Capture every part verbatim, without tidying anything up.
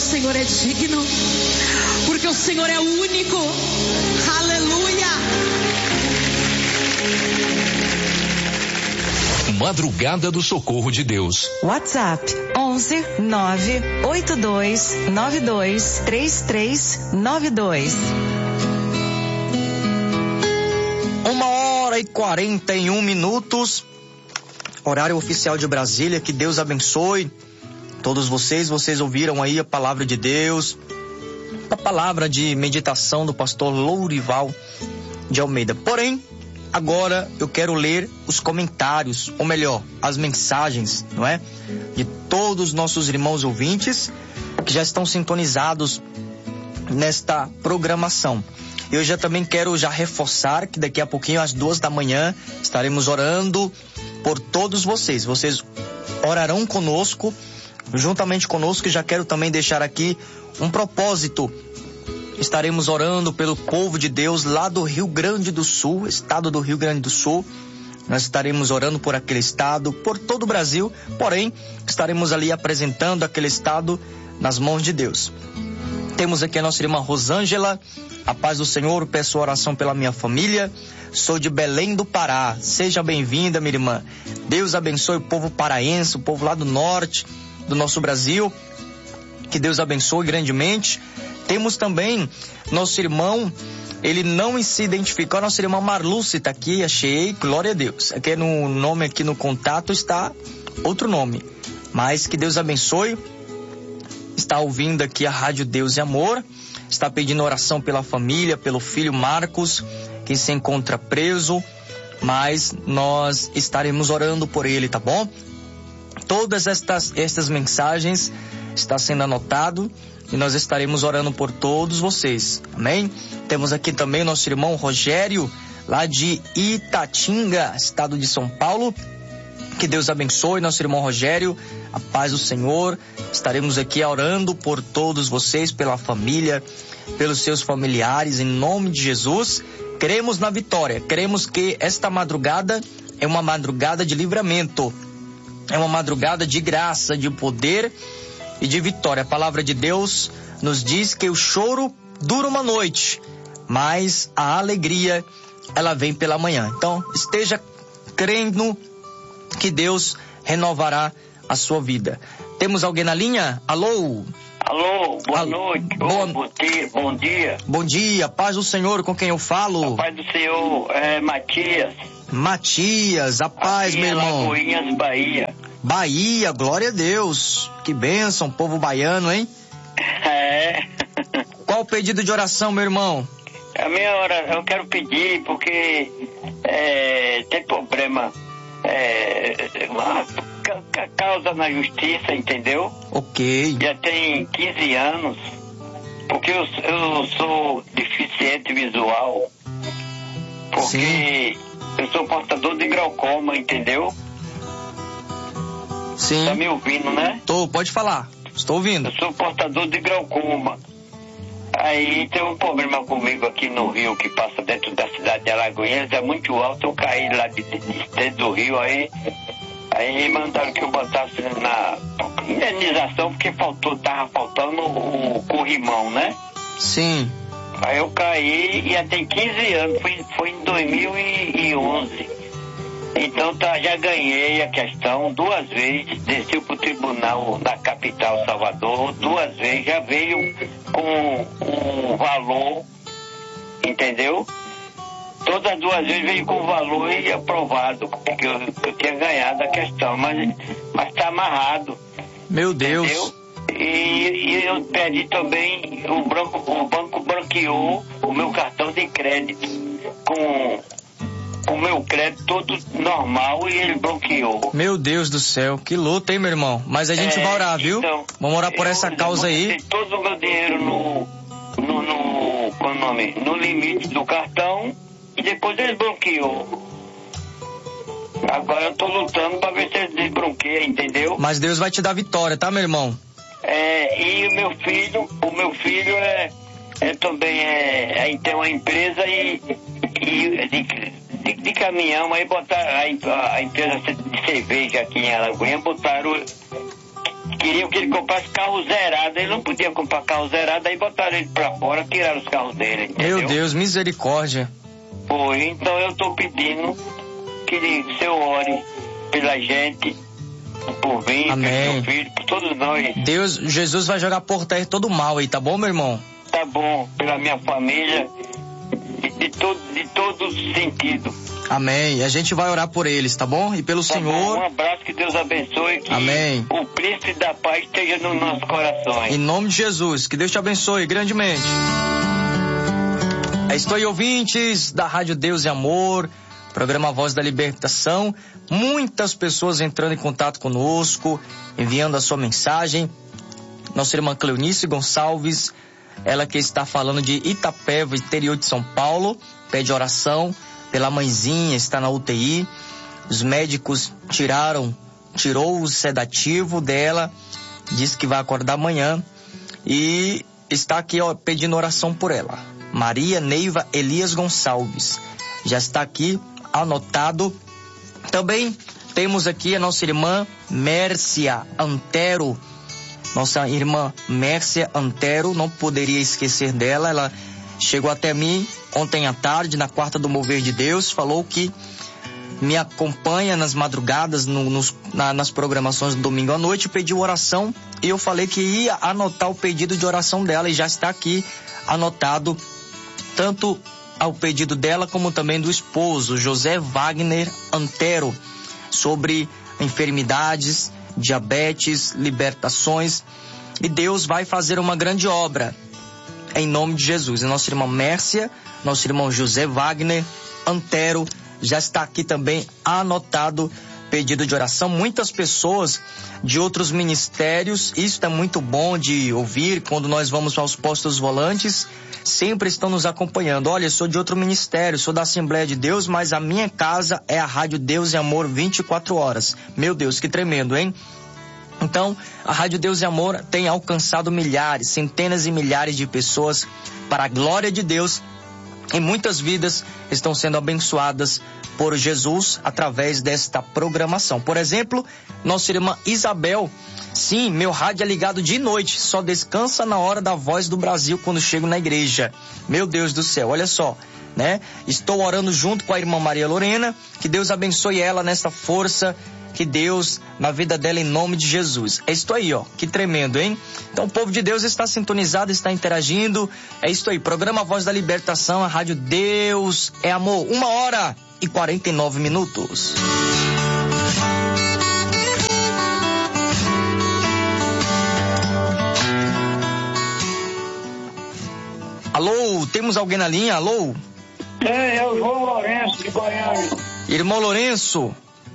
Senhor é digno, porque o Senhor é único. Aleluia. Madrugada do Socorro de Deus. WhatsApp onze nove oito dois nove dois três três nove dois. Uma hora e quarenta e um minutos. Horário oficial de Brasília. Que Deus abençoe todos vocês. Vocês ouviram aí a palavra de Deus, a palavra de meditação do pastor Lourival de Almeida. Porém, agora eu quero ler os comentários, ou melhor, as mensagens, não é? De todos os nossos irmãos ouvintes que já estão sintonizados nesta programação. Eu já também quero já reforçar que daqui a pouquinho, às duas da manhã, estaremos orando por todos vocês. Vocês orarão conosco, juntamente conosco, e já quero também deixar aqui um propósito. Estaremos orando pelo povo de Deus lá do Rio Grande do Sul, estado do Rio Grande do Sul. Nós estaremos orando por aquele estado, por todo o Brasil, porém, estaremos ali apresentando aquele estado nas mãos de Deus. Temos aqui a nossa irmã Rosângela. A paz do Senhor, peço oração pela minha família. Sou de Belém do Pará. Seja bem-vinda, minha irmã. Deus abençoe o povo paraense, o povo lá do norte do nosso Brasil. Que Deus abençoe grandemente. Temos também nosso irmão, ele não se identificou, nossa irmã Marluce está aqui, achei, glória a Deus. Aqui no nome, aqui no contato está outro nome, mas que Deus abençoe. Está ouvindo aqui a Rádio Deus e Amor, está pedindo oração pela família, pelo filho Marcos, que se encontra preso, mas nós estaremos orando por ele, tá bom? Todas estas, estas mensagens está sendo anotado e nós estaremos orando por todos vocês, amém? Temos aqui também o nosso irmão Rogério, lá de Itatinga, estado de São Paulo. Que Deus abençoe nosso irmão Rogério, a paz do Senhor. Estaremos aqui orando por todos vocês, pela família, pelos seus familiares, em nome de Jesus. Cremos na vitória, cremos que esta madrugada é uma madrugada de livramento, é uma madrugada de graça, de poder e de vitória. A palavra de Deus nos diz que o choro dura uma noite, mas a alegria, ela vem pela manhã. Então, esteja crendo que Deus renovará a sua vida. Temos alguém na linha? Alô? Alô, boa Alô. noite, Boa... bom, dia, bom dia. Bom dia, paz do Senhor, com quem eu falo? A paz do Senhor, é Matias. Matias, a paz, aqui meu irmão. Lagoinhas, Bahia. Bahia, glória a Deus. Que bênção, povo baiano, hein? É. Qual o pedido de oração, meu irmão? A minha hora, eu quero pedir porque é, tem problema, é, uma ca- causa na justiça, entendeu? Ok. Já tem quinze anos, porque eu, eu sou deficiente visual, porque Sim. eu sou portador de glaucoma, entendeu? Sim. Tá me ouvindo, né? Tô, pode falar. Estou ouvindo. Eu sou portador de glaucoma. Aí tem um problema comigo aqui no rio, que passa dentro da cidade de Alagoinhas, é muito alto, eu caí lá de, de, de dentro do rio, aí, aí mandaram que eu botasse na indenização, porque faltou, tava faltando o corrimão, né? Sim. Aí eu caí e já tem quinze anos, foi, foi em dois mil e onze. Então tá, já ganhei a questão duas vezes, desci pro tribunal da capital Salvador, duas vezes, já veio com um valor, entendeu? Todas as duas vezes veio com valor e aprovado, porque eu, eu tinha ganhado a questão, mas, mas tá amarrado. Meu Deus. Entendeu? E, e eu pedi também, o, branco, o banco branqueou o meu cartão de crédito com o meu crédito todo normal e ele bloqueou. Meu Deus do céu, que luta, hein, meu irmão? Mas a gente é, vai orar, viu? Então, Vamos orar por essa causa aí. Todo o meu dinheiro no, no, no, qual é o nome? No limite do cartão e depois ele bloqueou. Agora eu tô lutando pra ver se ele desbloqueia, entendeu? Mas Deus vai te dar vitória, tá, meu irmão? É, e o meu filho, o meu filho é, é também é, é, tem uma empresa e, e de, de, de caminhão, aí botaram a, a empresa de cerveja aqui em Alagoinha, botaram queriam que ele comprasse carro zerado. Ele não podia comprar carro zerado, aí botaram ele pra fora, tiraram os carros dele, entendeu? Meu Deus, misericórdia. Foi, então eu tô pedindo que o Senhor ore pela gente, por mim, Amém. pelo seu filho, por todos nós. Deus, Jesus vai jogar por terra todo o mal aí, tá bom, meu irmão? Tá bom, pela minha família, de, de, todo, de todo sentido. Amém. E a gente vai orar por eles, tá bom? E pelo Tá Senhor. bom, um abraço, que Deus abençoe, que Amém. o príncipe da paz esteja nos nossos corações. Em nome de Jesus, que Deus te abençoe grandemente. Estou aí, ouvintes da Rádio Deus e Amor, programa Voz da Libertação. Muitas pessoas entrando em contato conosco, enviando a sua mensagem. Nossa irmã Cleonice Gonçalves, ela que está falando de Itapeva, interior de São Paulo, pede oração pela mãezinha, está na U T I. Os médicos tiraram, tirou o sedativo dela, disse que vai acordar amanhã e está aqui, ó, pedindo oração por ela. Maria Neiva Elias Gonçalves, já está aqui anotado. Também temos aqui a nossa irmã Mércia Antero. Nossa irmã Mércia Antero, não poderia esquecer dela. Ela chegou até mim ontem à tarde, na quarta do Mover de Deus, falou que me acompanha nas madrugadas, no, nos, na, nas programações do domingo à noite, pediu oração e eu falei que ia anotar o pedido de oração dela e já está aqui anotado, tanto ao pedido dela como também do esposo, José Wagner Antero, sobre enfermidades, diabetes, libertações, e Deus vai fazer uma grande obra em nome de Jesus. E nossa irmã Mércia, nosso irmão José Wagner Antero, já está aqui também anotado pedido de oração. Muitas pessoas de outros ministérios, isso é muito bom de ouvir quando nós vamos aos postos volantes, sempre estão nos acompanhando. Olha, eu sou de outro ministério, sou da Assembleia de Deus, mas a minha casa é a Rádio Deus e Amor vinte e quatro horas. Meu Deus, que tremendo, hein? Então, a Rádio Deus e Amor tem alcançado milhares, centenas e milhares de pessoas para a glória de Deus, e muitas vidas estão sendo abençoadas por Jesus através desta programação. Por exemplo, nossa irmã Isabel, sim, meu rádio é ligado de noite, só descansa na hora da Voz do Brasil quando chego na igreja. Meu Deus do céu, olha só, né? Estou orando junto com a irmã Maria Lorena, que Deus abençoe ela nessa força, que Deus, na vida dela, em nome de Jesus. É isso aí, ó, que tremendo, hein? Então o povo de Deus está sintonizado, está interagindo. É isso aí, programa Voz da Libertação, a Rádio Deus é Amor. Uma hora e quarenta e nove minutos. Alô, temos alguém na linha? Alô? É, é o João Lourenço de Goiânia. Irmão Lourenço?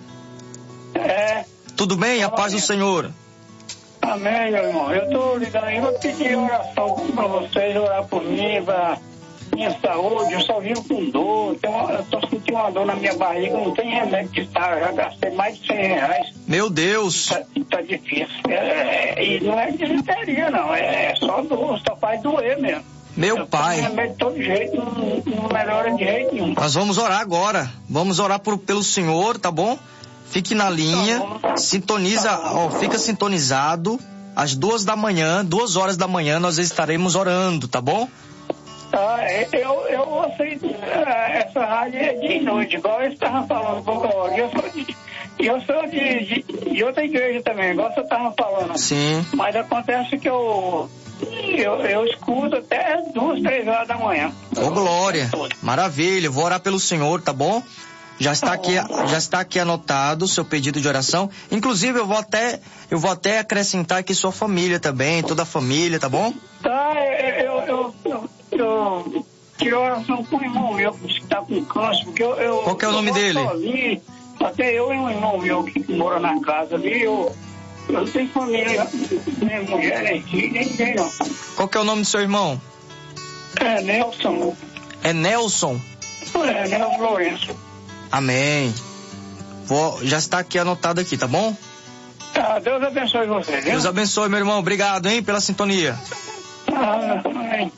É. Tudo bem? A paz do Senhor. Amém, meu irmão. Eu tô ligando aí, vou pedir oração pra vocês, orar por mim, pra minha saúde. Eu só vivo com dor, tenho uma, eu tô sentindo uma dor na minha barriga, não tem remédio que tá, já gastei mais de cem reais. Meu Deus. Tá, tá difícil. É, e não é desinteria, não, é só dor, só faz doer mesmo. Meu eu pai. Tomo remédio de todo jeito, não, não melhora de jeito nenhum. Nós vamos orar agora. Vamos orar por, pelo Senhor, tá bom? Fique na linha, sintoniza, ó, fica sintonizado. Às duas da manhã, duas horas da manhã, nós estaremos orando, tá bom? Ah, eu, eu ouço essa rádio é de noite, igual eu estava falando pouco hora. Eu sou de, eu sou de, de, de outra igreja também, igual você estava falando. Sim. Mas acontece que eu, eu, eu escuto até duas, três horas da manhã. Ô, glória, maravilha, vou orar pelo Senhor, tá bom? Já está aqui, já está aqui anotado o seu pedido de oração. Inclusive, eu vou até, eu vou até acrescentar aqui sua família também, toda a família, tá bom? Tá, eu, eu, eu, eu tirei oração com um irmão meu que está com câncer, porque eu... eu Qual que é o nome dele? Sozinho, até eu e um irmão meu que mora na casa ali, eu, eu não tenho família, nem mulher, nem filho, nem ninguém não. Qual que é o nome do seu irmão? É Nelson. É Nelson? É, Nelson Lourenço. Amém. Vou, já está aqui anotado aqui, tá bom? Ah, Deus abençoe você, viu? Deus abençoe, meu irmão. Obrigado, hein, pela sintonia. Ah, amém.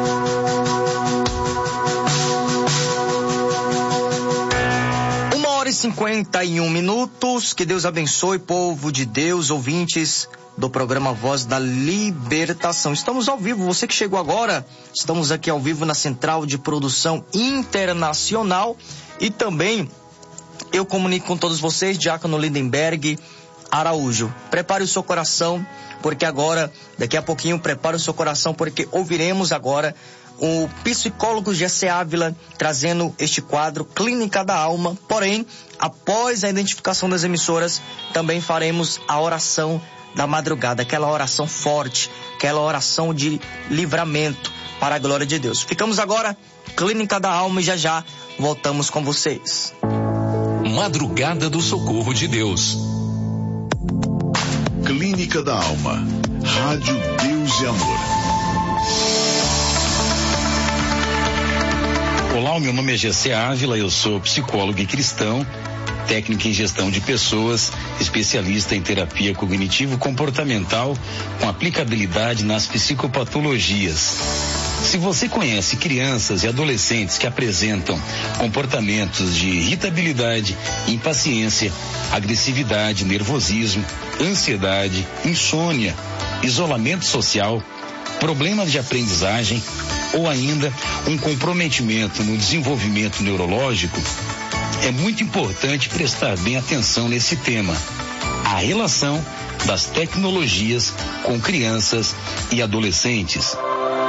Uma hora e cinquenta e um minutos. Que Deus abençoe, povo de Deus, ouvintes do programa Voz da Libertação. Estamos ao vivo, você que chegou agora, estamos aqui ao vivo na Central de Produção Internacional e também eu comunico com todos vocês, Diácono Lindenberg Araújo. Prepare o seu coração, porque agora, daqui a pouquinho, prepare o seu coração, porque ouviremos agora o psicólogo Jessé Ávila trazendo este quadro Clínica da Alma. Porém, após a identificação das emissoras, também faremos a oração da madrugada, aquela oração forte, aquela oração de livramento para a glória de Deus. Ficamos agora, Clínica da Alma, e já já voltamos com vocês. Madrugada do Socorro de Deus. Clínica da Alma. Rádio Deus e Amor. Olá, o meu nome é Jessé Ávila, eu sou psicólogo e cristão, técnico em gestão de pessoas, especialista em terapia cognitivo-comportamental com aplicabilidade nas psicopatologias. Se você conhece crianças e adolescentes que apresentam comportamentos de irritabilidade, impaciência, agressividade, nervosismo, ansiedade, insônia, isolamento social, problemas de aprendizagem ou ainda um comprometimento no desenvolvimento neurológico, é muito importante prestar bem atenção nesse tema: a relação das tecnologias com crianças e adolescentes.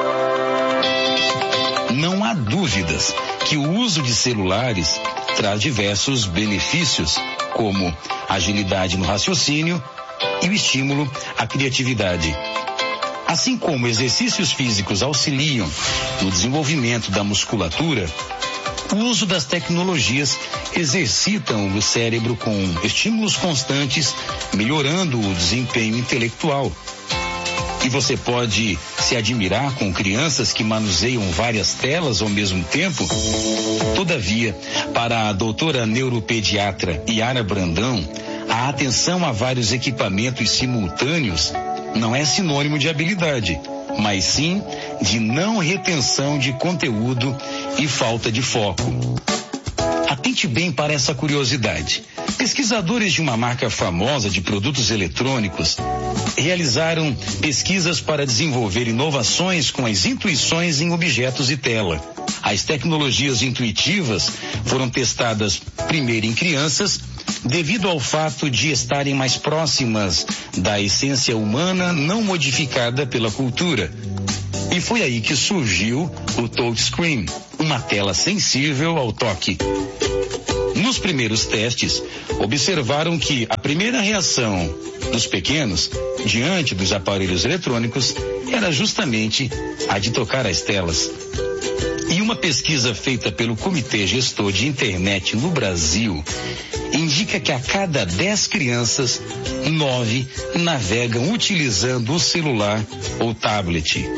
Não há dúvidas que o uso de celulares traz diversos benefícios, como agilidade no raciocínio e o estímulo à criatividade. Assim como exercícios físicos auxiliam no desenvolvimento da musculatura, o uso das tecnologias exercitam o cérebro com estímulos constantes, melhorando o desempenho intelectual. E você pode se admirar com crianças que manuseiam várias telas ao mesmo tempo. Todavia, para a doutora neuropediatra Yara Brandão, a atenção a vários equipamentos simultâneos não é sinônimo de habilidade, mas sim de não retenção de conteúdo e falta de foco. Atente bem para essa curiosidade. Pesquisadores de uma marca famosa de produtos eletrônicos realizaram pesquisas para desenvolver inovações com as intuições em objetos e tela. As tecnologias intuitivas foram testadas primeiro em crianças, devido ao fato de estarem mais próximas da essência humana não modificada pela cultura. E foi aí que surgiu o touchscreen, uma tela sensível ao toque. Nos primeiros testes, observaram que a primeira reação dos pequenos diante dos aparelhos eletrônicos era justamente a de tocar as telas. E uma pesquisa feita pelo Comitê Gestor de Internet no Brasil indica que a cada dez crianças, nove navegam utilizando o celular ou tablet.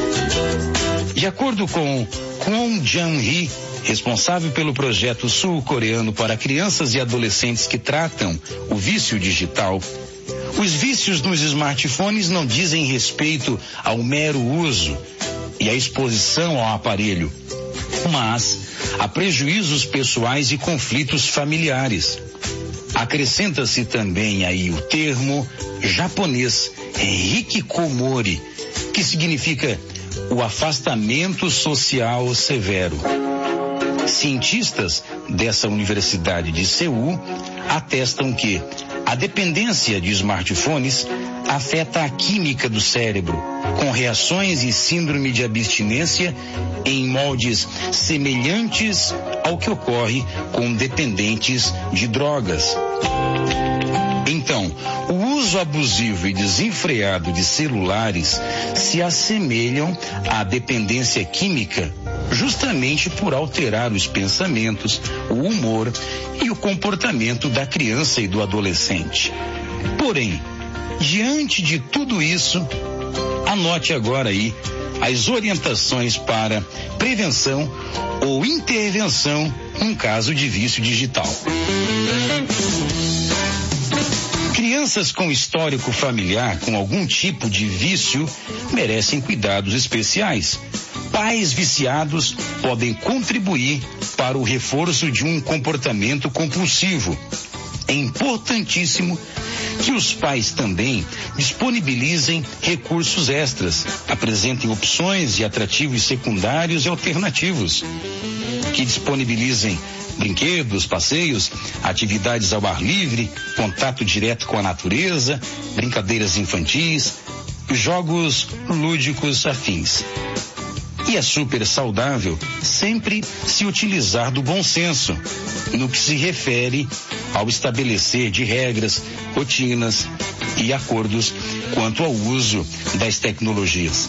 De acordo com Kwon Jang-hee, responsável pelo projeto sul-coreano para crianças e adolescentes que tratam o vício digital, os vícios nos smartphones não dizem respeito ao mero uso e à exposição ao aparelho, mas a prejuízos pessoais e conflitos familiares. Acrescenta-se também aí o termo japonês hikikomori, que significa o afastamento social severo. Cientistas dessa Universidade de Seul atestam que a dependência de smartphones afeta a química do cérebro, com reações e síndrome de abstinência em moldes semelhantes ao que ocorre com dependentes de drogas. Então, o uso abusivo e desenfreado de celulares se assemelham à dependência química, justamente por alterar os pensamentos, o humor e o comportamento da criança e do adolescente. Porém, diante de tudo isso, anote agora aí as orientações para prevenção ou intervenção em caso de vício digital. Crianças com histórico familiar com algum tipo de vício merecem cuidados especiais. Pais viciados podem contribuir para o reforço de um comportamento compulsivo. É importantíssimo que os pais também disponibilizem recursos extras, apresentem opções de atrativos secundários e alternativos, que disponibilizem brinquedos, passeios, atividades ao ar livre, contato direto com a natureza, brincadeiras infantis, jogos lúdicos afins. E é super saudável sempre se utilizar do bom senso no que se refere ao estabelecer de regras, rotinas e acordos quanto ao uso das tecnologias.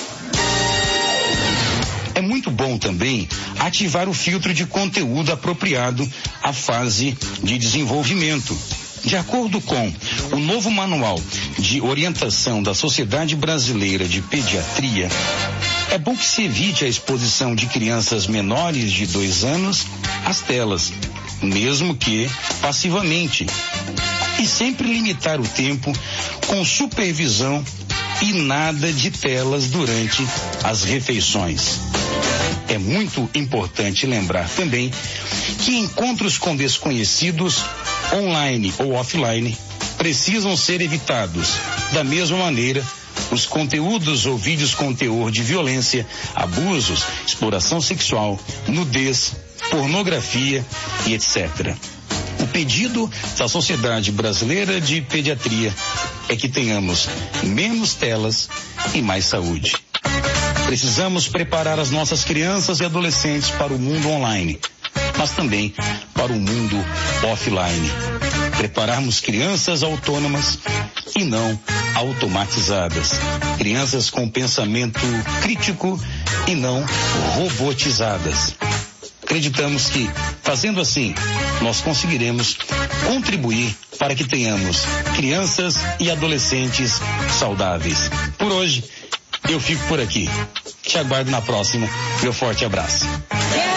É muito bom também ativar o filtro de conteúdo apropriado à fase de desenvolvimento. De acordo com o novo Manual de Orientação da Sociedade Brasileira de Pediatria, é bom que se evite a exposição de crianças menores de dois anos às telas, mesmo que passivamente, e sempre limitar o tempo com supervisão e nada de telas durante as refeições. É muito importante lembrar também que encontros com desconhecidos, online ou offline, precisam ser evitados. Da mesma maneira, os conteúdos ou vídeos com teor de violência, abusos, exploração sexual, nudez, pornografia e etcétera. O pedido da Sociedade Brasileira de Pediatria é que tenhamos menos telas e mais saúde. Precisamos preparar as nossas crianças e adolescentes para o mundo online, mas também para o mundo offline. Prepararmos crianças autônomas e não automatizadas. Crianças com pensamento crítico e não robotizadas. Acreditamos que, fazendo assim, nós conseguiremos contribuir para que tenhamos crianças e adolescentes saudáveis. Por hoje, eu fico por aqui. Te aguardo na próxima. Meu forte abraço.